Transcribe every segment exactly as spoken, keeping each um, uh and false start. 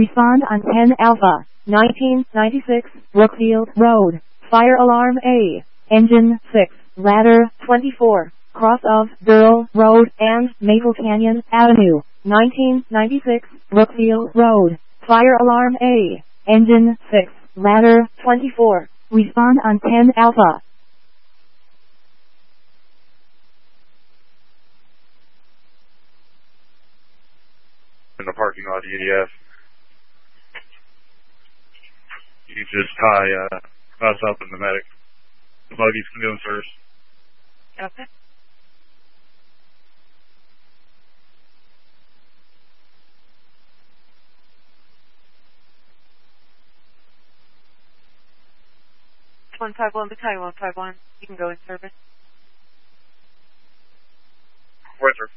Respond on ten Alpha, nineteen ninety-six, Brookfield Road. Fire alarm A. Engine six, ladder twenty-four, cross of Burl Road and Maple Canyon Avenue. nineteen ninety-six, Brookfield Road. Fire alarm A. Engine six, ladder twenty-four. Respond on ten Alpha. In the parking lot, E D F. You can just tie uh, us up in the medic. The buggies can do them first. Okay. one five one, Battalion one five one. You can go in service. Right, sir.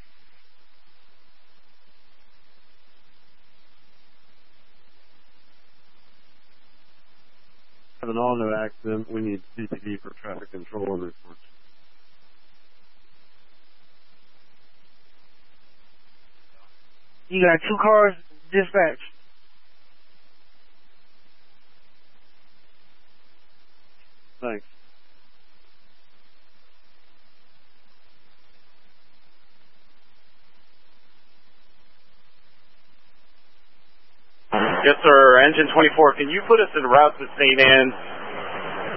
Have an auto accident. We need C P D for traffic control and reports. You got two cars dispatched. Thanks. Yes, sir. Engine twenty-four, can you put us en route to Saint Anne's